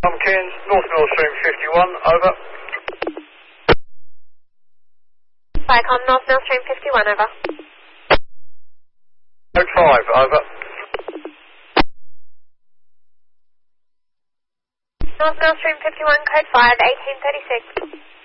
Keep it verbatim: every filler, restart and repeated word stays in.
I'm Cairns, North Mill Stream fifty-one, over. Viacom, North Mill Stream fifty-one, over. Code five, over. North Mill Stream fifty-one, code five, eighteen thirty-six.